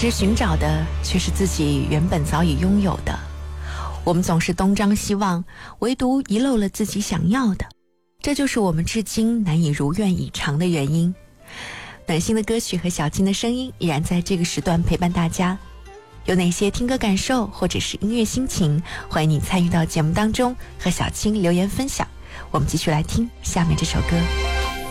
只寻找的却是自己原本早已拥有的。我们总是东张西望，唯独遗漏了自己想要的，这就是我们至今难以如愿以偿的原因。暖心的歌曲和小青的声音依然在这个时段陪伴大家。有哪些听歌感受或者是音乐心情，欢迎你参与到节目当中，和小青留言分享。我们继续来听下面这首歌。